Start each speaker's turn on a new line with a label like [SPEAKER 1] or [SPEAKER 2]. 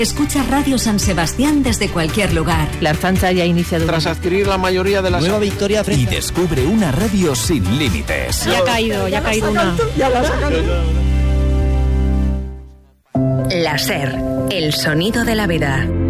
[SPEAKER 1] Escucha Radio San Sebastián desde cualquier lugar.
[SPEAKER 2] La Arfanza ya ha iniciado.
[SPEAKER 3] Tras adquirir la mayoría de las...
[SPEAKER 4] Nueva victoria frente...
[SPEAKER 5] Y descubre una radio sin límites.
[SPEAKER 2] Ya ha caído una.
[SPEAKER 6] La SER, el sonido de la vida.